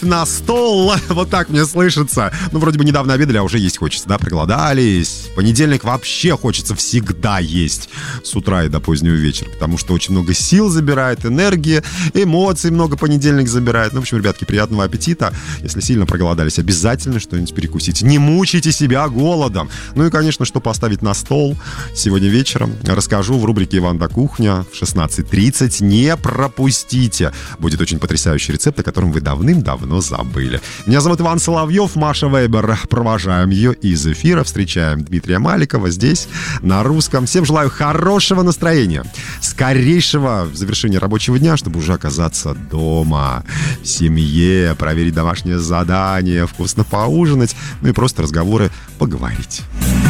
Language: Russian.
на стол. Вот так мне слышится. Ну, вроде бы недавно обедали, а уже есть хочется, да? Проголодались. Понедельник вообще хочется всегда есть с утра и до позднего вечера, потому что очень много сил забирает, энергии, эмоций много понедельник забирает. Ну, в общем, ребятки, приятного аппетита. Если сильно проголодались, обязательно что-нибудь перекусите. Не мучайте себя голодом. Ну и, конечно, что поставить на стол сегодня вечером, расскажу в рубрике «Иван да кухня» в 16:30. Не пропустите. Будет очень потрясающий рецепт, о котором вы давным-давно забыли. Меня зовут Иван Соловьев, Маша Вейбер. Провожаем ее из эфира. Встречаем Дмитрия Маликова здесь, на русском. Всем желаю хорошего настроения, скорейшего завершения рабочего дня, чтобы уже оказаться дома, в семье, проверить домашнее задание, вкусно поужинать, ну и просто разговоры поговорить.